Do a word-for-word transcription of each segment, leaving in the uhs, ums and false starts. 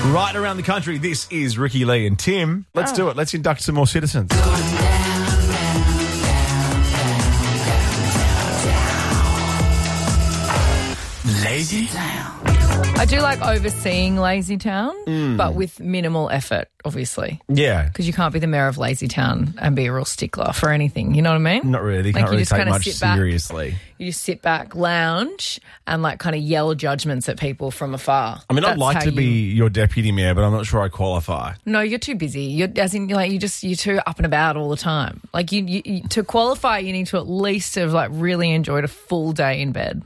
Right around the country, this is Ricky Lee and Tim. Let's oh. do it. Let's induct some more citizens. Lazy Town. I do like overseeing Lazy Town, mm. but with minimal effort, obviously. Yeah. Because you can't be the mayor of Lazy Town and be a real stickler for anything. You know what I mean? Not really. You like can't you really take much back, seriously. You just sit back, lounge, and like kind of yell judgments at people from afar. I mean, That's I'd like to you... be your deputy mayor, but I'm not sure I qualify. No, you're too busy. You're as in like you just you're too up and about all the time. Like you, you, you to qualify, you need to at least have like really enjoyed a full day in bed.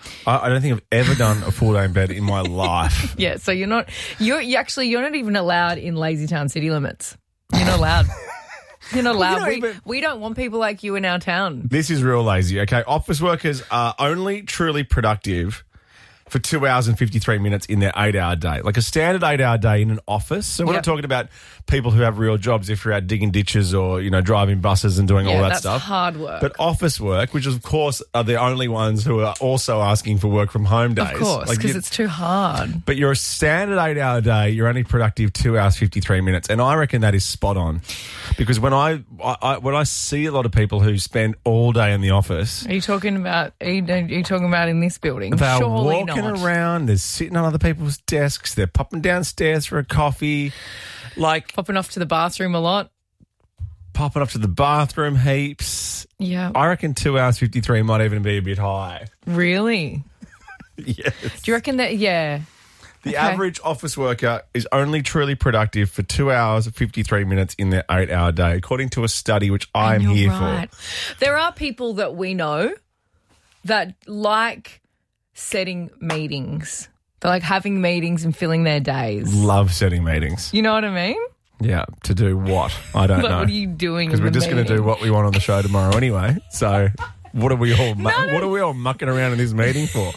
I don't think I've ever done a full day in bed in my life. Yeah, so you're not, you're you actually, you're not even allowed in Lazy Town city limits. You're not allowed. You're not allowed. We, even... we don't want people like you in our town. This is real lazy, okay? Office workers are only truly productive for two hours and fifty-three minutes in their eight-hour day. Like a standard eight-hour day in an office. So we're yep. not talking about people who have real jobs if you're out digging ditches or, you know, driving buses and doing yeah, all that that's stuff. hard work. But office work, which of course are the only ones who are also asking for work from home days. Of course, because like it's too hard. But you're a standard eight-hour day, you're only productive two hours, fifty-three minutes. And I reckon that is spot on. Because when I, I, I when I see a lot of people who spend all day in the office... Are you talking about, are you, are you talking about in this building? They're Surely walking not. around, they're sitting on other people's desks, they're popping downstairs for a coffee, like... Popping off to the bathroom a lot. Popping off to the bathroom heaps. Yeah. I reckon two hours fifty-three might even be a bit high. Really? Yes. Do you reckon that, yeah... The okay. average office worker is only truly productive for two hours and fifty-three minutes in their eight-hour day, according to a study which I'm here right. for. There are people that we know that like setting meetings. They like having meetings and filling their days. Love setting meetings. You know what I mean? Yeah. To do what? I don't like, know. What are you doing? Because we're just going to do what we want on the show tomorrow anyway. So what are we all mu- no, no. what are we all mucking around in this meeting for?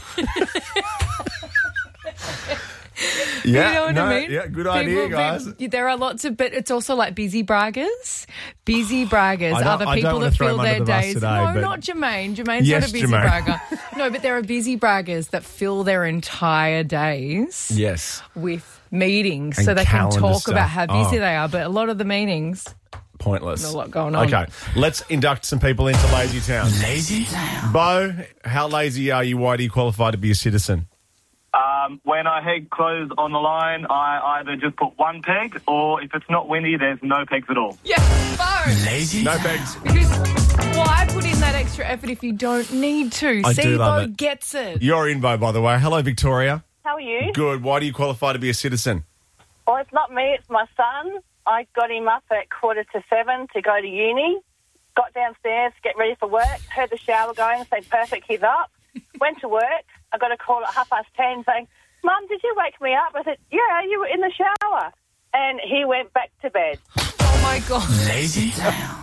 Yeah, you know what no, I mean? Yeah, good idea, people, guys. People, there are lots of, but it's also like busy braggers. Busy braggers are the I people that fill their the days. Today, no, but... not Jermaine. Jermaine's yes, not a busy Jermaine. bragger. No, but there are busy braggers that fill their entire days. Yes. With meetings, and so they can talk stuff. about how busy oh. they are. But a lot of the meetings. Pointless. There's a lot going on. Okay, let's induct some people into Lazy Town. Lazy Town. Bo, how lazy are you? Why do you qualify to be a citizen? Um, when I hang clothes on the line, I either just put one peg, or if it's not windy, there's no pegs at all. Yeah, Bo. Lazy No Town. pegs. Because why put in that extra effort if you don't need to? I See, do love Bo it. gets it. You're in, Bo, by the way. Hello, Victoria. How are you? Good. Why do you qualify to be a citizen? Well, it's not me, it's my son. I got him up at quarter to seven to go to uni, got downstairs to get ready for work, heard the shower going, said, perfect, he's up. Went to work. I got a call at half past ten saying, Mum, did you wake me up? I said, yeah, you were in the shower. And he went back to bed. Oh, my God. Lazy Town.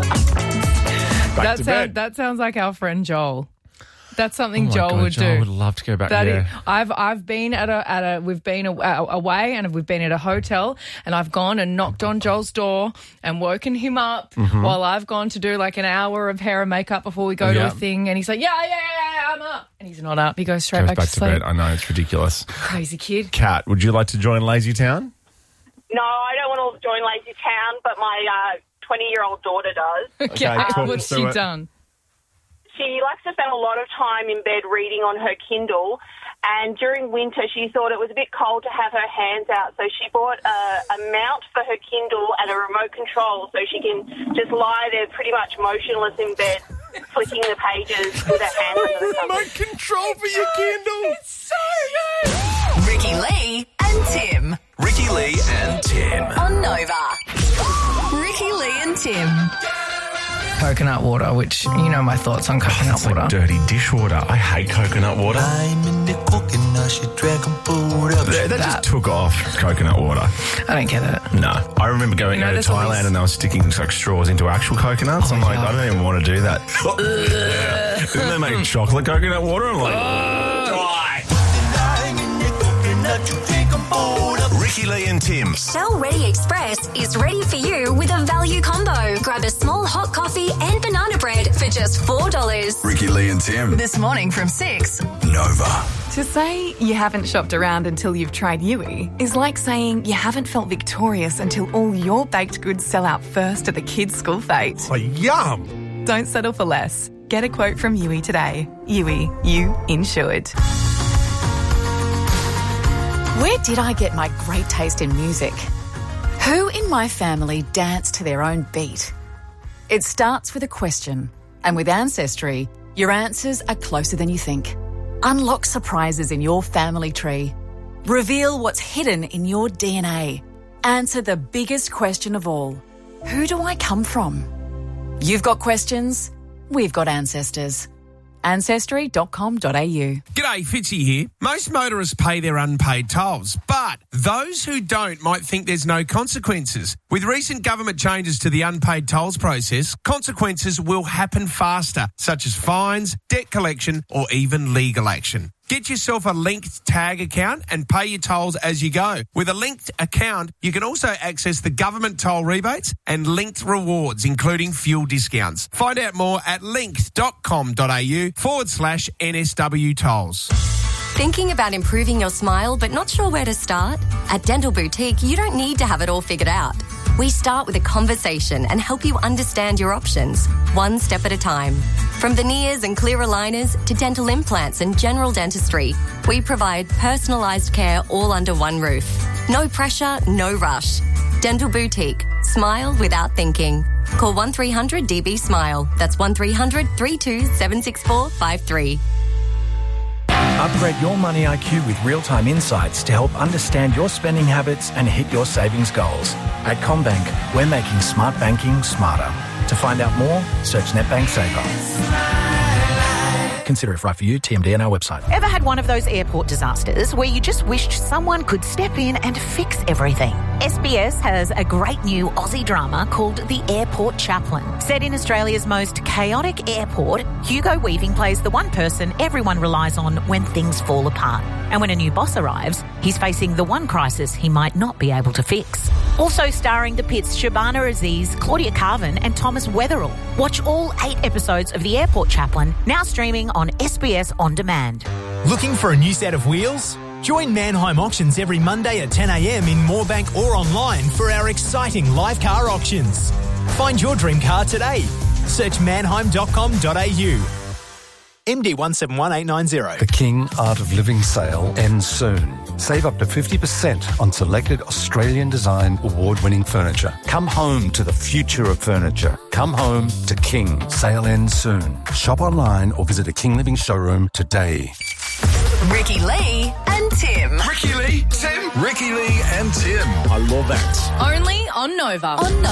Back that, to sound, bed. that sounds like our friend Joel. That's something Oh my Joel God, would Joel do. would love to go back That there. is, I've I've been at a at a we've been a, a, away and we've been at a hotel and I've gone and knocked on Joel's door and woken him up Mm-hmm. while I've gone to do like an hour of hair and makeup before we go to Yeah. a thing and he's like, yeah, yeah, yeah, yeah, I'm up. And he's not up. He goes straight Goes back, back to to sleep. bed. I know, it's ridiculous. Crazy kid. Kat, would you like to join Lazy Town? No, I don't want to join Lazy Town, but my uh, twenty-year-old daughter does. Okay, talk us what's through she it. done? She likes to spend a lot of time in bed reading on her Kindle, and during winter she thought it was a bit cold to have her hands out, so she bought a, a mount for her Kindle and a remote control so she can just lie there pretty much motionless in bed, flicking the pages with her hands under the covers. Remote control for your Kindle. It's so good. Ricky Lee and Tim Ricky Lee and Tim. on Nova. Ricky Lee and Tim. Coconut water, which you know my thoughts on coconut It's water. like dirty dishwater. I hate coconut water. I'm in the coconut, she dragon food up. They, they just took off coconut water. I don't get it. No. I remember going You know, to there's all Thailand these- and they were sticking like straws into actual coconuts. Oh, I'm like, yeah. I don't even want to do that. Then they make chocolate coconut water. I'm like, die. I'm in the coconut, you dragon food up. Ricky Lee and Tim. Shell Ready Express is ready for you with a value combo. Grab a small hot coffee and banana bread for just four dollars. Ricky Lee and Tim. This morning from six. Nova. To say you haven't shopped around until you've tried Yui is like saying you haven't felt victorious until all your baked goods sell out first at the kids' school fete. Oh, yum! Don't settle for less. Get a quote from Yui today. Yui, you insured. Where did I get my great taste in music? Who in my family danced to their own beat? It starts with a question, and with Ancestry, your answers are closer than you think. Unlock surprises in your family tree. Reveal what's hidden in your D N A. Answer the biggest question of all. Who do I come from? You've got questions, we've got ancestors. Ancestry dot com dot a u. G'day, Fitzy here. Most motorists pay their unpaid tolls, but those who don't might think there's no consequences. With recent government changes to the unpaid tolls process, consequences will happen faster, such as fines, debt collection, or even legal action. Get yourself a linked tag account and pay your tolls as you go. With a linked account, you can also access the government toll rebates and linked rewards, including fuel discounts. Find out more at linked dot com dot a u forward slash N S W tolls. Thinking about improving your smile but not sure where to start? At Dental Boutique, you don't need to have it all figured out. We start with a conversation and help you understand your options, one step at a time. From veneers and clear aligners to dental implants and general dentistry, we provide personalised care all under one roof. No pressure, no rush. Dental Boutique. Smile without thinking. Call one three hundred D B SMILE. That's one three hundred, three two seven six four five three. Upgrade your money I Q with real-time insights to help understand your spending habits and hit your savings goals. At CommBank, we're making smart banking smarter. To find out more, search NetBank Saver. Consider if right for you. T M D on our website. Ever had one of those airport disasters where you just wished someone could step in and fix everything? S B S has a great new Aussie drama called The Airport Chaplain. Set in Australia's most chaotic airport, Hugo Weaving plays the one person everyone relies on when things fall apart. And when a new boss arrives, he's facing the one crisis he might not be able to fix. Also starring the Pitts Shabana Aziz, Claudia Carvin and Thomas Weatherall. Watch all eight episodes of The Airport Chaplain, now streaming on S B S On Demand. Looking for a new set of wheels? Join Mannheim Auctions every Monday at ten a m in Moorebank or online for our exciting live car auctions. Find your dream car today. Search mannheim dot com dot a u. M D one seven one eight nine zero. The King Art of Living sale ends soon. Save up to fifty percent on selected Australian design award-winning furniture. Come home to the future of furniture. Come home to King. Sale ends soon. Shop online or visit a King Living showroom today. Ricky Lee and Tim. Ricky Lee, Tim. Ricky Lee and Tim. I love that. Only on Nova. On Nova.